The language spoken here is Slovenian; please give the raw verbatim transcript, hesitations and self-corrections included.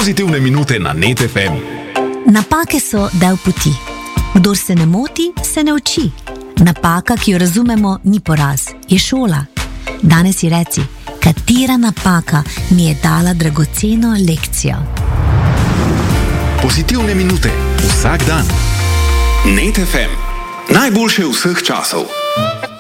Pozitivne minute na Net ef em. Napake so del poti. Kdor se ne moti, se ne uči. Napaka, ki jo razumemo, ni poraz, je šola. Danes si reci, katera napaka mi je dala dragoceno lekcijo. Pozitivne minute vsak dan. Net ef em. Najboljše vseh časov.